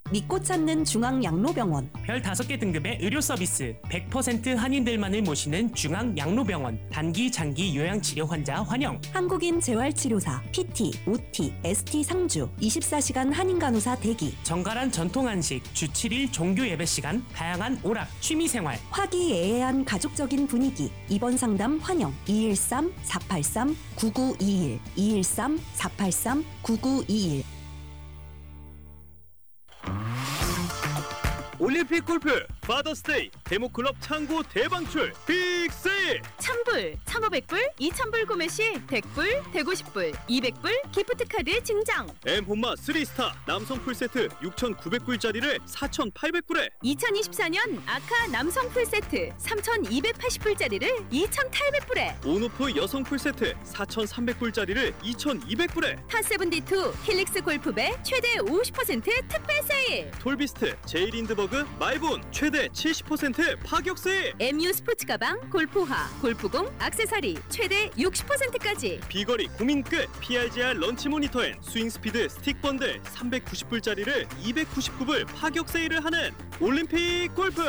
믿고 찾는 중앙양로병원. 별 5개 등급의 의료 서비스, 100% 한인들만을 모시는 중앙양로병원. 단기, 장기 요양치료 환자 환영. 한국인 재활치료사, PT, OT, ST 상주, 24시간 한인간호사 대기. 정갈한 전통 한식, 주 7일 종교 예배 시간, 다양한 오락, 취미생활. 화기애애한 가족적인 분위기. 입원 상담 환영. 213-483-9921, 213-483-9921. 올림픽 골프 파더스데이 데모클럽 창고 대방출 빅세일. 1000불, 1500불, 2000불 구매 시 100불, 150불, 200불 기프트카드 증정. 엠혼마 3스타 남성 풀세트 6,900불짜리를 4,800불에, 2024년 아카 남성 풀세트 3280불짜리를 2800불에, 온오프 여성 풀세트 4,300불짜리를 2,200불에, 타72 힐릭스 골프배 최대 50% 특별 세일. 톨비스트 제이린드버그 마이본 최대 70% 파격 세일. MU 스포츠 가방, 골프화, 골프공, 액세서리 최대 60%까지. 비거리 고민 끝 PRGR 런치 모니터 앤 스윙 스피드 스틱 번들 399불짜리를 299불 파격 세일을 하는 올림픽 골프.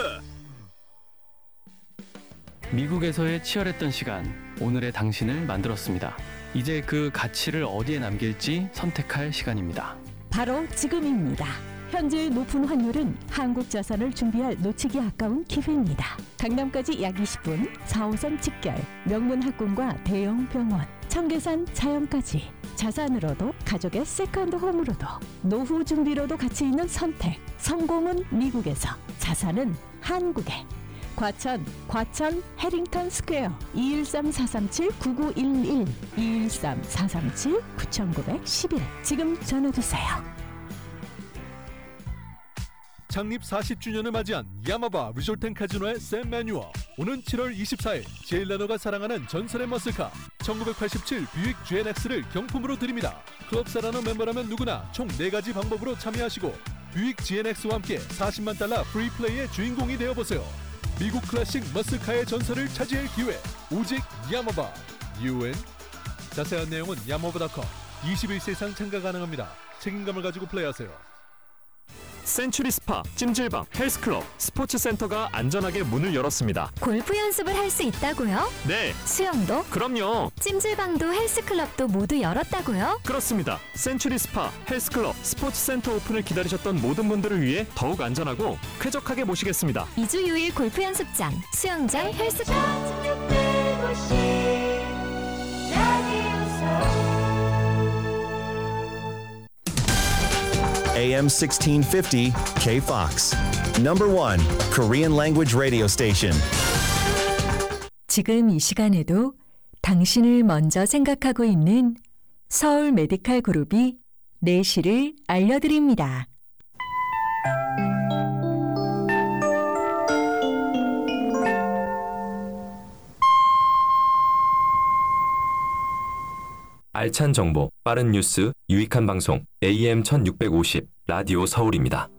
미국에서의 치열했던 시간, 오늘의 당신을 만들었습니다. 이제 그 가치를 어디에 남길지 선택할 시간입니다. 바로 지금입니다. 현재 높은 환율은 한국 자산을 준비할 놓치기 아까운 기회입니다. 강남까지 약 20분, 4호선 직결, 명문 학군과 대형 병원, 청계산 자연까지. 자산으로도 가족의 세컨드 홈으로도 노후 준비로도 가치 있는 선택. 성공은 미국에서, 자산은 한국에. 과천 해링턴 스퀘어 213-437-9911, 213-437-9911. 지금 전화주세요. 창립 40주년을 맞이한 야마바 리조트앤카지노의 샘 매뉴얼. 오는 7월 24일 제일라노가 사랑하는 전설의 머슬카 1987 뷰익 GNX를 경품으로 드립니다. 클럽사라노 멤버라면 누구나 총 4가지 방법으로 참여하시고 뷰익 GNX와 함께 40만 달러 프리플레이의 주인공이 되어보세요. 미국 클래식 머슬카의 전설을 차지할 기회, 오직 야마바. UN. 자세한 내용은 야마바.com. 21세 이상 참가 가능합니다. 책임감을 가지고 플레이하세요. 센츄리 스파, 찜질방, 헬스클럽, 스포츠센터가 안전하게 문을 열었습니다. 골프 연습을 할 수 있다고요? 네. 수영도? 그럼요. 찜질방도 헬스클럽도 모두 열었다고요? 그렇습니다. 센츄리 스파, 헬스클럽, 스포츠센터 오픈을 기다리셨던 모든 분들을 위해 더욱 안전하고 쾌적하게 모시겠습니다. 2주 6일 골프 연습장, 수영장, 헬스클럽. AM 1650 KFOX. Number 1 Korean language radio station. 지금 이 시간에도 당신을 먼저 생각하고 있는 서울 메디칼 그룹이 내시를 알려드립니다. 알찬 정보, 빠른 뉴스, 유익한 방송 AM 1650 라디오 서울입니다.